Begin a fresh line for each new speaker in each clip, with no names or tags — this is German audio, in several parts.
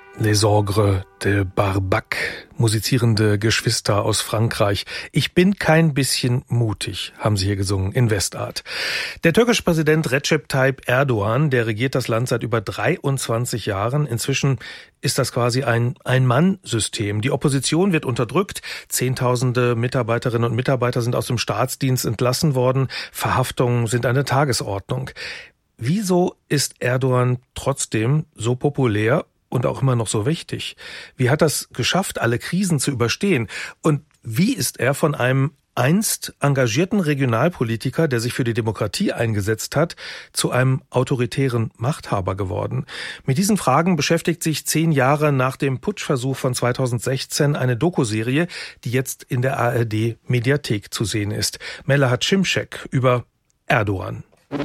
Les Ogres de Barbac, musizierende Geschwister aus Frankreich. Ich bin kein bisschen mutig, haben sie hier gesungen in Westart. Der türkische Präsident Recep Tayyip Erdoğan, der regiert das Land seit über 23 Jahren. Inzwischen ist das quasi ein Ein-Mann-System. Die Opposition wird unterdrückt. Zehntausende Mitarbeiterinnen und Mitarbeiter sind aus dem Staatsdienst entlassen worden. Verhaftungen sind an der Tagesordnung. Wieso ist Erdoğan trotzdem so populär und auch immer noch so wichtig? Wie hat das geschafft, alle Krisen zu überstehen? Und wie ist er von einem einst engagierten Regionalpolitiker, der sich für die Demokratie eingesetzt hat, zu einem autoritären Machthaber geworden? Mit diesen Fragen beschäftigt sich 10 Jahre nach dem Putschversuch von 2016 eine Dokuserie, die jetzt in der ARD-Mediathek zu sehen ist. Melahat Şimşek über Erdoğan.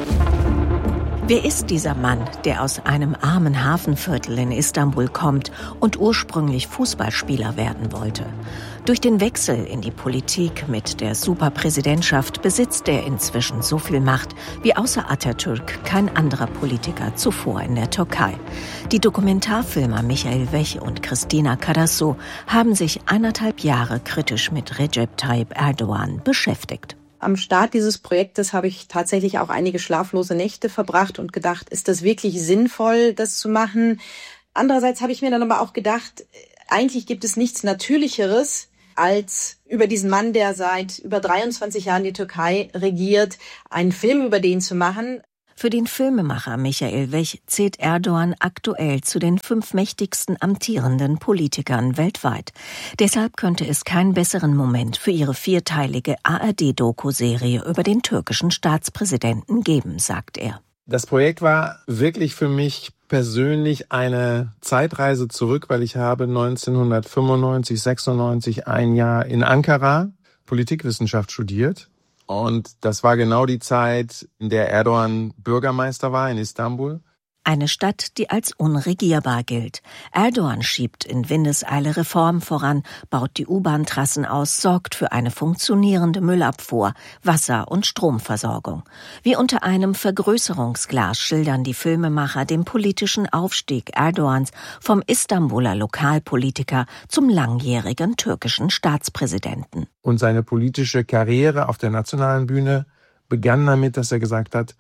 Wer ist dieser Mann, der aus einem armen Hafenviertel in Istanbul kommt und ursprünglich Fußballspieler werden wollte? Durch den Wechsel in die Politik mit der Superpräsidentschaft besitzt er inzwischen so viel Macht wie außer Atatürk kein anderer Politiker zuvor in der Türkei. Die Dokumentarfilmer Michael Wech und Christina Karasu haben sich 1,5 Jahre kritisch mit Recep Tayyip Erdoğan beschäftigt.
Am Start dieses Projektes habe ich tatsächlich auch einige schlaflose Nächte verbracht und gedacht, ist das wirklich sinnvoll, das zu machen? Andererseits habe ich mir dann aber auch gedacht, eigentlich gibt es nichts Natürlicheres, als über diesen Mann, der seit über 23 Jahren die Türkei regiert, einen Film über den zu machen.
Für den Filmemacher Michael Wech zählt Erdoğan aktuell zu den 5 mächtigsten amtierenden Politikern weltweit. Deshalb könnte es keinen besseren Moment für ihre 4-teilige ARD-Doku-Serie über den türkischen Staatspräsidenten geben, sagt er.
Das Projekt war wirklich für mich persönlich eine Zeitreise zurück, weil ich habe 1995, 96 ein Jahr in Ankara Politikwissenschaft studiert. Und das war genau die Zeit, in der Erdoğan Bürgermeister war in Istanbul.
Eine Stadt, die als unregierbar gilt. Erdoğan schiebt in Windeseile Reformen voran, baut die U-Bahn-Trassen aus, sorgt für eine funktionierende Müllabfuhr, Wasser- und Stromversorgung. Wie unter einem Vergrößerungsglas schildern die Filmemacher den politischen Aufstieg Erdoğans vom Istanbuler Lokalpolitiker zum langjährigen türkischen Staatspräsidenten.
Und seine politische Karriere auf der nationalen Bühne begann damit, dass er gesagt hat,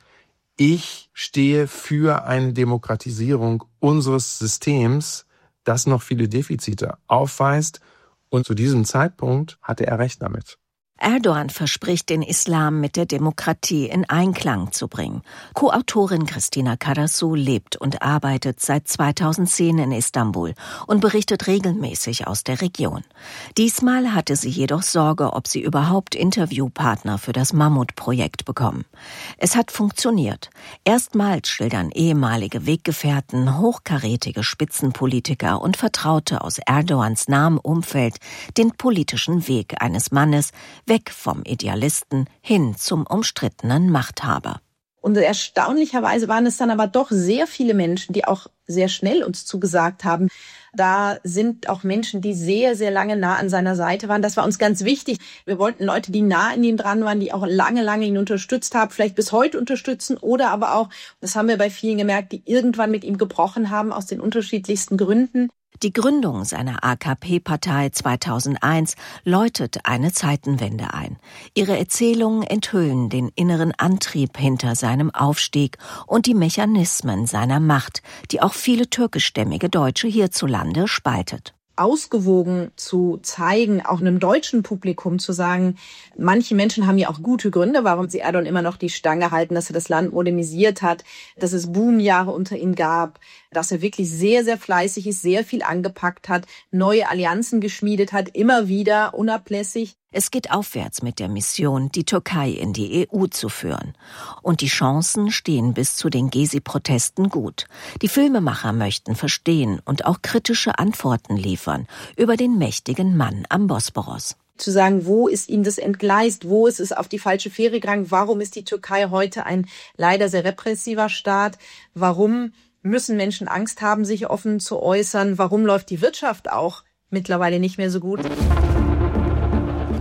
ich stehe für eine Demokratisierung unseres Systems, das noch viele Defizite aufweist. Und zu diesem Zeitpunkt hatte er recht damit.
Erdoğan verspricht, den Islam mit der Demokratie in Einklang zu bringen. Co-Autorin Christina Karasu lebt und arbeitet seit 2010 in Istanbul und berichtet regelmäßig aus der Region. Diesmal hatte sie jedoch Sorge, ob sie überhaupt Interviewpartner für das Mammutprojekt bekommen. Es hat funktioniert. Erstmals schildern ehemalige Weggefährten, hochkarätige Spitzenpolitiker und Vertraute aus Erdoğans nahem Umfeld den politischen Weg eines Mannes, weg vom Idealisten hin zum umstrittenen Machthaber.
Und erstaunlicherweise waren es dann aber doch sehr viele Menschen, die auch sehr schnell uns zugesagt haben. Da sind auch Menschen, die sehr, sehr lange nah an seiner Seite waren. Das war uns ganz wichtig. Wir wollten Leute, die nah an ihm dran waren, die auch lange, lange ihn unterstützt haben, vielleicht bis heute unterstützen oder aber auch, das haben wir bei vielen gemerkt, die irgendwann mit ihm gebrochen haben aus den unterschiedlichsten Gründen.
Die Gründung seiner AKP-Partei 2001 läutet eine Zeitenwende ein. Ihre Erzählungen enthüllen den inneren Antrieb hinter seinem Aufstieg und die Mechanismen seiner Macht, die auch viele türkischstämmige Deutsche hierzulande spaltet.
Ausgewogen zu zeigen, auch einem deutschen Publikum zu sagen, manche Menschen haben ja auch gute Gründe, warum sie Erdoğan immer noch die Stange halten, dass er das Land modernisiert hat, dass es Boomjahre unter ihm gab, dass er wirklich sehr, sehr fleißig ist, sehr viel angepackt hat, neue Allianzen geschmiedet hat, immer wieder unablässig.
Es geht aufwärts mit der Mission, die Türkei in die EU zu führen. Und die Chancen stehen bis zu den Gezi-Protesten gut. Die Filmemacher möchten verstehen und auch kritische Antworten liefern über den mächtigen Mann am Bosporos.
Zu sagen, wo ist ihm das entgleist, wo ist es auf die falsche Fähre gegangen, warum ist die Türkei heute ein leider sehr repressiver Staat, warum müssen Menschen Angst haben, sich offen zu äußern, warum läuft die Wirtschaft auch mittlerweile nicht mehr so gut.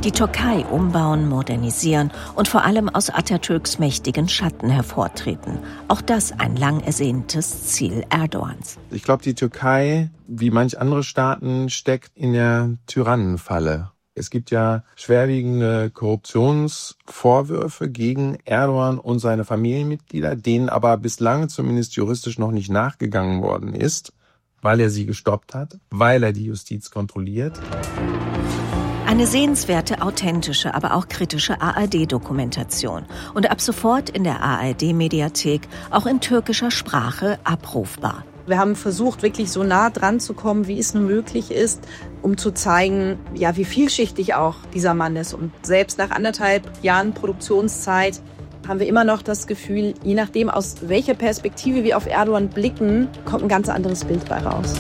Die Türkei umbauen, modernisieren und vor allem aus Atatürks mächtigen Schatten hervortreten. Auch das ein lang ersehntes Ziel Erdogans.
Ich glaube, die Türkei, wie manch andere Staaten, steckt in der Tyrannenfalle. Es gibt ja schwerwiegende Korruptionsvorwürfe gegen Erdogan und seine Familienmitglieder, denen aber bislang zumindest juristisch noch nicht nachgegangen worden ist, weil er sie gestoppt hat, weil er die Justiz kontrolliert.
Eine sehenswerte, authentische, aber auch kritische ARD-Dokumentation und ab sofort in der ARD-Mediathek auch in türkischer Sprache abrufbar.
Wir haben versucht, wirklich so nah dran zu kommen, wie es nur möglich ist, um zu zeigen, ja, wie vielschichtig auch dieser Mann ist. Und selbst nach 1,5 Jahren Produktionszeit haben wir immer noch das Gefühl, je nachdem, aus welcher Perspektive wir auf Erdogan blicken, kommt ein ganz anderes Bild bei raus.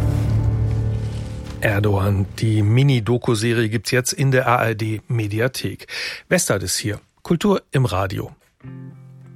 Erdogan, die Mini-Doku-Serie gibt's jetzt in der ARD-Mediathek. Westart ist hier. Kultur im Radio.